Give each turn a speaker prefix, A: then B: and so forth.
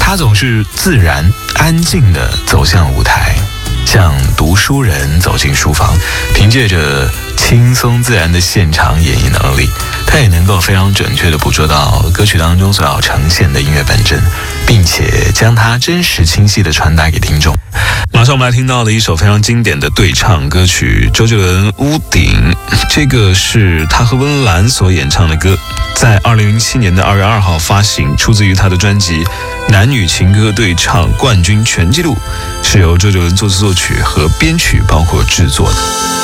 A: 他总是自然安静地走向舞台，像读书人走进书房，凭借着轻松自然的现场演绎能力，他也能够非常准确地捕捉到歌曲当中所要呈现的音乐本真，并且将它真实清晰地传达给听众。马上我们来听到的一首非常经典的对唱歌曲，周杰伦《屋顶》，这个是他和温岚所演唱的歌，在2007年的2月2号发行，出自于他的专辑《男女情歌对唱冠军全纪录》，是由周杰伦作词作曲和编曲包括制作的。